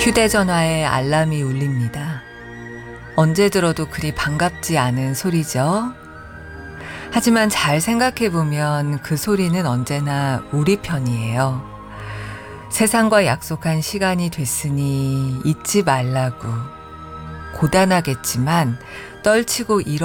휴대전화에 알람이 울립니다. 언제 들어도 그리 반갑지 않은 소리죠. 하지만 잘 생각해보면 그 소리는 언제나 우리 편이에요. 세상과 약속한 시간이 됐으니 잊지 말라고. 고단하겠지만 떨치고 일어